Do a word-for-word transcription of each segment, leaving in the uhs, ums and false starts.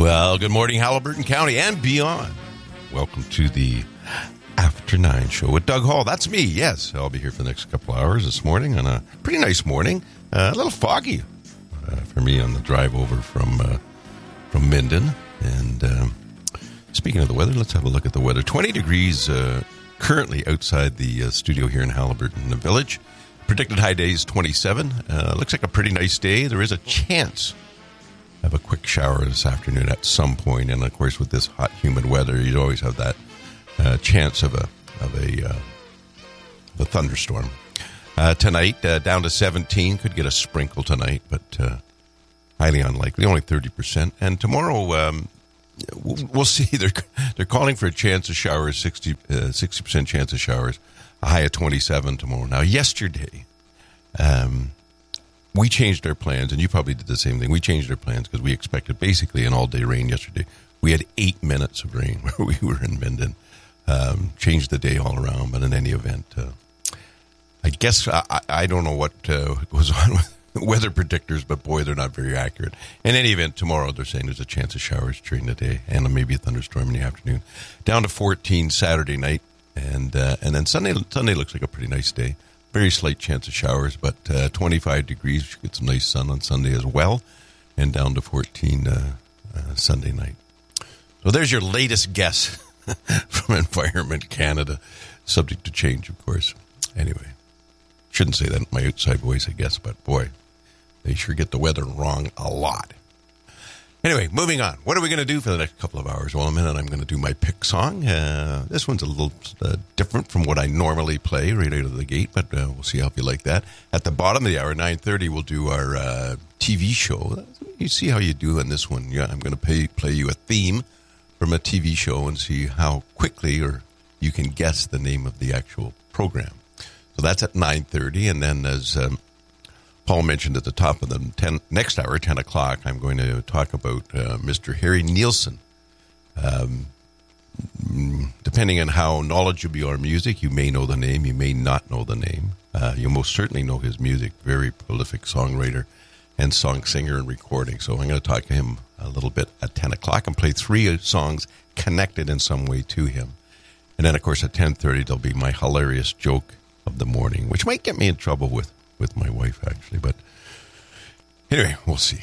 Well, good morning, Haliburton County and beyond. Welcome to the After Nine show with Doug Hall. That's me, yes. I'll be here for the next couple hours this morning on a pretty nice morning. Uh, a little foggy uh, for me on the drive over from uh, from Minden. And um, speaking of the weather, let's have a look at the weather. twenty degrees uh, currently outside the uh, studio here in Haliburton, the village. Predicted high days twenty-seven. Uh, looks like a pretty nice day. There is a chance of a quick shower this afternoon at some point. And of course, with this hot, humid weather, you'd always have that uh, chance of a of a, uh, of a thunderstorm. Uh, tonight, uh, down to seventeen. Could get a sprinkle tonight, but uh, highly unlikely. Only thirty percent. And tomorrow, um, we'll, we'll see. They're they're calling for a chance of showers, sixty percent chance of showers. A high of twenty-seven tomorrow. Now, yesterday, um, we changed our plans, and you probably did the same thing. We changed our plans because we expected basically an all-day rain yesterday. We had eight minutes of rain where we were in Minden. Um, changed the day all around, but in any event, uh, I guess I, I don't know what uh, goes on with weather predictors, but boy, they're not very accurate. In any event, tomorrow they're saying there's a chance of showers during the day and maybe a thunderstorm in the afternoon. Down to fourteen Saturday night. And uh, and then Sunday Sunday looks like a pretty nice day. Very slight chance of showers, but uh, twenty-five degrees. We should get some nice sun on Sunday as well. And down to fourteen uh, uh, Sunday night. So there's your latest guess from Environment Canada. Subject to change, of course. Anyway, shouldn't say that in my outside voice, I guess. But boy, they sure get the weather wrong a lot. Anyway, moving on. What are we going to do for the next couple of hours? Well, in a minute, I'm going to do my pick song. Uh, this one's a little uh, different from what I normally play right out of the gate, but uh, we'll see how you like that. At the bottom of the hour, nine thirty, we'll do our uh, T V show. You see how you do on this one. Yeah, I'm going to pay, play you a theme from a T V show and see how quickly or you can guess the name of the actual program. So that's at nine thirty, and then as Um, Paul mentioned at the top of the ten, next hour, ten o'clock, I'm going to talk about uh, Mister Harry Nilsson. Um, depending on how knowledgeable you are in music, you may know the name, you may not know the name. Uh, you most certainly know his music. Very prolific songwriter and song singer and recording. So I'm going to talk to him a little bit at ten o'clock and play three songs connected in some way to him. And then, of course, at ten thirty, there'll be my hilarious joke of the morning, which might get me in trouble with with my wife, actually. But anyway, we'll see.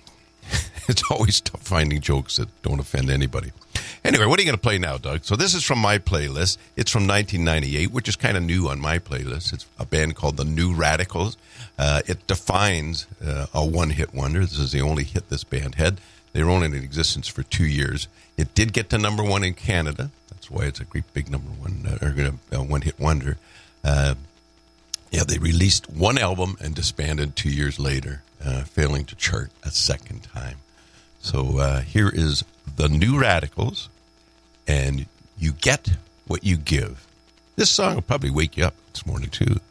It's always tough finding jokes that don't offend anybody. Anyway, what are you going to play now, Doug? So this is from my playlist. It's from nineteen ninety-eight, which is kind of new on my playlist. It's a band called the New Radicals. Uh, it defines uh, a one-hit wonder. This is the only hit this band had. They were only in existence for two years. It did get to number one in Canada. That's why it's a great big number one, uh, or uh, one-hit wonder. Uh, Yeah, they released one album and disbanded two years later, uh, failing to chart a second time. So uh, here is the New Radicals, and You Get What You Give. This song will probably wake you up this morning, too.